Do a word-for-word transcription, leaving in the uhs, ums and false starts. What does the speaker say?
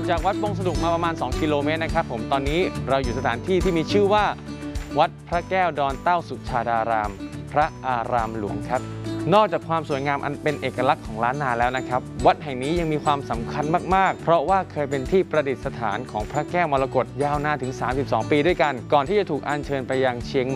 จากวัดปงสะดุกมาประมาณสองกิโลเมตรนะครับผมตอนนี้เราอยู่สถานที่ที่มีชื่อว่าวัดพระแก้วดอนเต้าสุชาดารามพระอารามหลวงครับนอกจากความสวยงามอันเป็นเอกลักษณ์ของล้านนาแล้วนะครับวัดแห่งนี้ยังมีความสำคัญมากๆเพราะว่าเคยเป็นที่ประดิษฐานของพระแก้วมรกตยาวนานถึงสามสิบสองปีด้วยกันก่อนที่จะถูกอัญเชิญไปยังเชียง